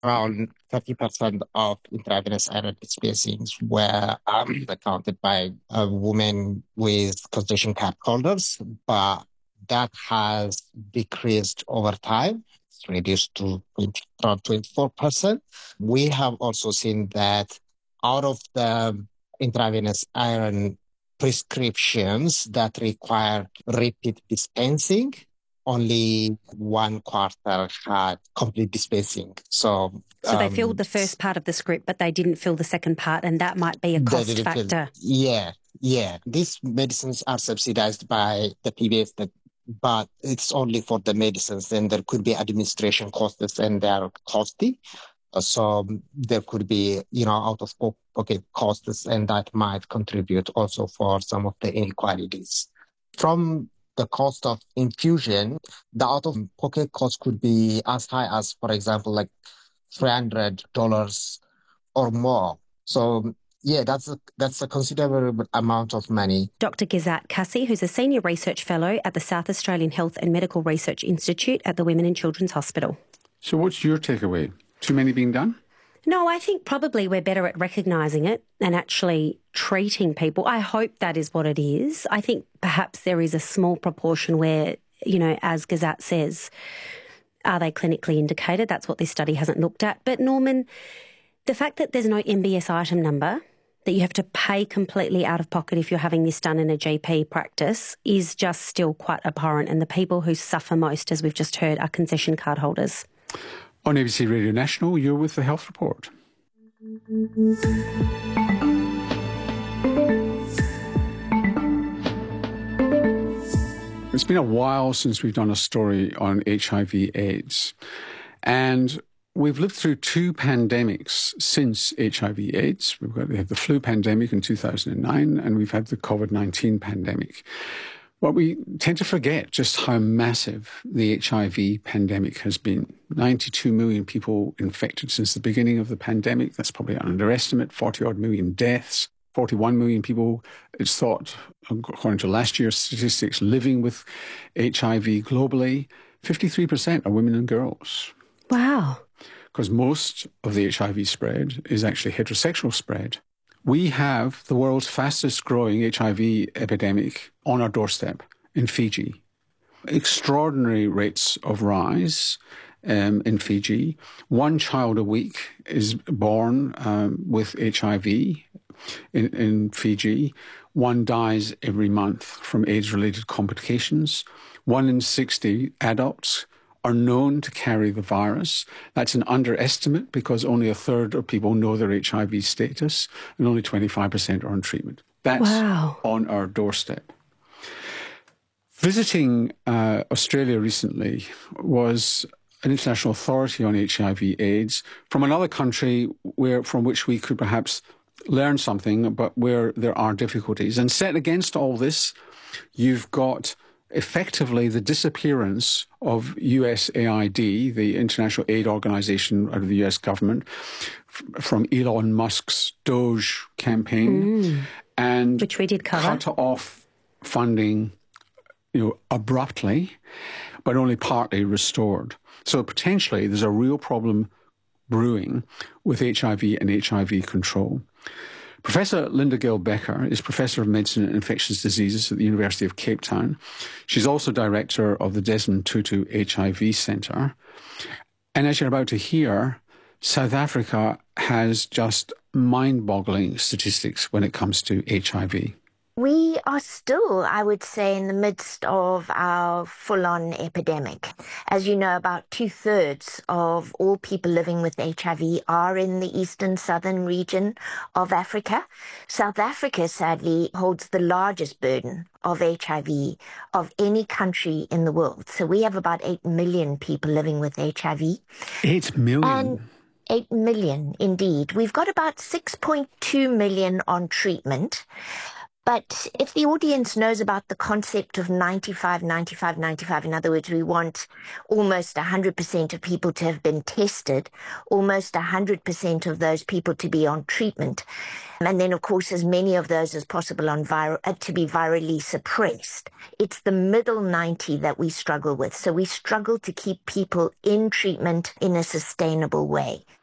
around 30% of intravenous iron deficiencies were accounted by women with constitution card holders, but that has decreased over time. It's reduced to around 24%. We have also seen that out of the intravenous iron prescriptions that require repeat dispensing, only one quarter had complete dispensing. So they filled the first part of the script, but they didn't fill the second part, and that might be a cost factor. Yeah. These medicines are subsidized by the PBS, but it's only for the medicines. Then there could be administration costs, and they are costly. So there could be, out of pocket costs, and that might contribute also for some of the inequalities. From the cost of infusion, the out-of-pocket cost could be as high as, for example, like $300 or more. So yeah, that's a considerable amount of money. Dr. Gizat Kassi, who's a Senior Research Fellow at the South Australian Health and Medical Research Institute at the Women and Children's Hospital. So what's your takeaway? Too many being done? No, I think probably we're better at recognising it and actually treating people. I hope that is what it is. I think perhaps there is a small proportion where, as Gazat says, are they clinically indicated? That's what this study hasn't looked at. But Norman, the fact that there's no MBS item number, that you have to pay completely out of pocket if you're having this done in a GP practice, is just still quite abhorrent. And the people who suffer most, as we've just heard, are concession card holders. On ABC Radio National, you're with the Health Report. It's been a while since we've done a story on HIV/AIDS, and we've lived through two pandemics since HIV/AIDS. We had the flu pandemic in 2009, and we've had the COVID-19 pandemic. Well, we tend to forget just how massive the HIV pandemic has been. 92 million people infected since the beginning of the pandemic. That's probably an underestimate. 40-odd million deaths. 41 million people, it's thought, according to last year's statistics, living with HIV globally. 53% are women and girls. Wow. Because most of the HIV spread is actually heterosexual spread. We have the world's fastest growing HIV epidemic on our doorstep in Fiji. Extraordinary rates of rise in Fiji. One child a week is born with HIV in Fiji. One dies every month from AIDS-related complications. 1 in 60 adults are known to carry the virus. That's an underestimate because only a third of people know their HIV status and only 25% are on treatment. That's on our doorstep. Visiting Australia recently was an international authority on HIV/AIDS from another country from which we could perhaps learn something, but where there are difficulties. And set against all this, you've got effectively the disappearance of USAID, the International Aid Organization out of the US government, from Elon Musk's Doge campaign, and which we did cover. Cut off funding, abruptly, but only partly restored. So potentially there's a real problem brewing with HIV and HIV control. Professor Linda Gill Becker is Professor of Medicine and Infectious Diseases at the University of Cape Town. She's also Director of the Desmond Tutu HIV Centre. And as you're about to hear, South Africa has just mind-boggling statistics when it comes to HIV. We are still, I would say, in the midst of our full-on epidemic. As you know, about 2/3 of all people living with HIV are in the eastern southern region of Africa. South Africa, sadly, holds the largest burden of HIV of any country in the world. So we have about 8 million people living with HIV. 8 million? And 8 million, indeed. We've got about 6.2 million on treatment. But if the audience knows about the concept of 95, 95, 95, in other words, we want almost 100% of people to have been tested, almost 100% of those people to be on treatment, and then, of course, as many of those as possible on to be virally suppressed. It's the middle 90 that we struggle with. So we struggle to keep people in treatment in a sustainable way.